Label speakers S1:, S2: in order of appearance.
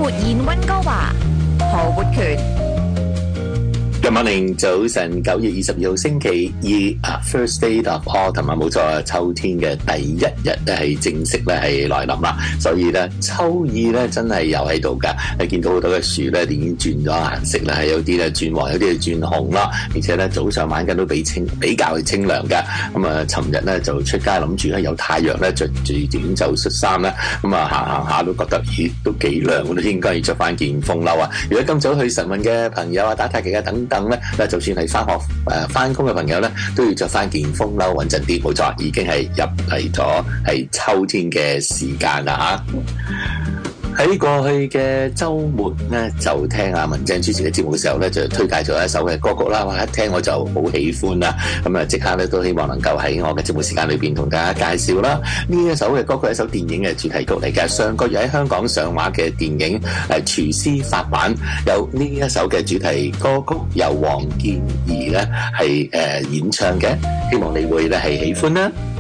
S1: 活現溫哥華，何活權。
S2: Good morning，早晨，9月22號星期二，First day of autumn 冇錯啊，秋天嘅第一日咧係正式咧係來臨啦，所以咧秋意咧真係有喺度噶，你見到好多嘅樹咧已經轉咗顏色啦，係有啲咧轉黃，有啲係轉紅啦，而且咧早上晚間都比較係清涼噶。咁啊，尋日咧就出街諗住咧有太陽咧着住短袖恤衫咧，咁啊行下都覺得咦都幾涼，我都應該要着翻件風褸啊。如果今早去晨運嘅朋友啊，打太極啊等等咧，就算係翻學翻工嘅朋友咧，都要着翻件風褸穩陣啲。冇錯，已經係入嚟咗係秋天嘅時間啦嚇。喺過去嘅週末咧，就聽阿文鄭主持嘅節目嘅時候咧，就推介咗一首嘅歌曲啦。哇！一聽我就好喜歡啦，咁啊即刻咧都希望能夠喺我嘅節目時間裏邊同大家介紹啦。呢一首嘅歌曲係一首電影嘅主題曲嚟嘅，上個月喺香港上畫嘅電影《廚師發辦》，有呢一首嘅主題歌曲由黃健儀咧係演唱嘅，希望你會咧係喜歡啦。